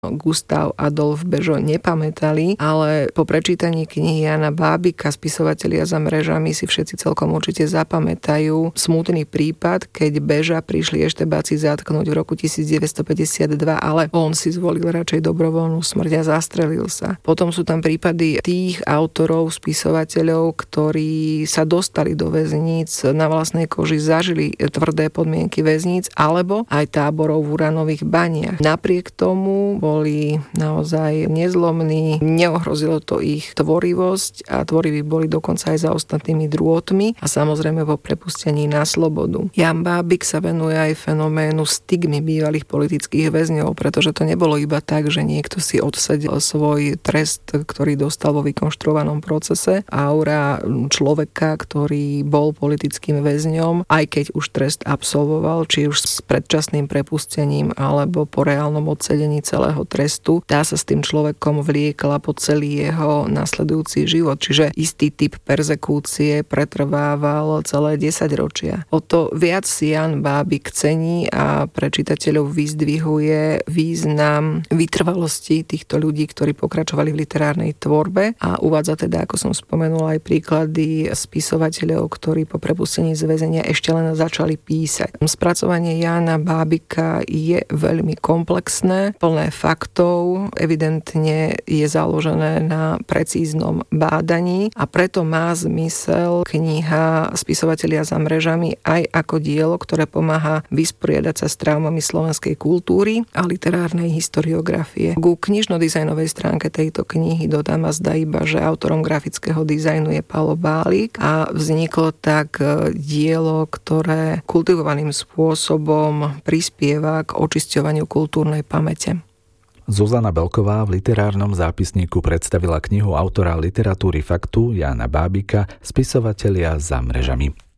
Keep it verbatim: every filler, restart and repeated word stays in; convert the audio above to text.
Gustav Adolf Bežo nepamätali, ale po prečítaní knihy Jana Bábika Spisovatelia za mrežami si všetci celkom určite zapamätajú smutný prípad, keď Beža prišli eštebáci zatknúť v roku devätnásťstopäťdesiatdva, ale on si zvolil radšej dobrovoľnú smrť a zastrelil sa. Potom sú tam prípady tých autorov, spisovateľov, ktorí sa dostali do väzníc, na vlastnej koži zažili tvrdé podmienky väzníc, alebo aj táborov v uranových baniach. Napriek tomu boli naozaj nezlomní, neohrozilo to ich tvorivosť a tvoriví boli dokonca aj za ostatnými drôtmi a samozrejme vo prepustení na slobodu. Jan Bábik sa venuje aj fenoménu stigmy bývalých politických väzňov, pretože to nebolo iba tak, že niekto si odsedel svoj trest, ktorý dostal vo vykonštruovanom procese. Aura človeka, ktorý bol politickým väzňom, aj keď už trest absolvoval, či už s predčasným prepustením alebo po reálnom odsedení celého trestu, tá sa s tým človekom vliekla po celý jeho nasledujúci život. Čiže istý typ perzekúcie pretrvával celé desaťročia. O to viac si Jan Bábik cení a pre čitateľov vyzdvihuje význam vytrvalosti týchto ľudí, ktorí pokračovali v literárnej tvorbe a uvádza teda, ako som spomenula, aj príklady spisovateľov, ktorí po prepustení z väzenia ešte len začali písať. Spracovanie Jana Bábika je veľmi komplexné, plné faktov, evidentne je založené na precíznom bádaní a preto má zmysel kniha Spisovatelia za mrežami aj ako dielo, ktoré pomáha vysporiadať sa s traumami slovenskej kultúry a literárnej historiografie. Ku knižno-dizajnovej stránke tejto knihy dodám a zdá iba, že autorom grafického dizajnu je Paolo Bálik a vzniklo tak dielo, ktoré kultivovaným spôsobom prispieva k očisťovaniu kultúrnej pamäte. Zuzana Belková v literárnom zápisníku predstavila knihu autora literatúry faktu Jana Bábika Spisovatelia za mrežami.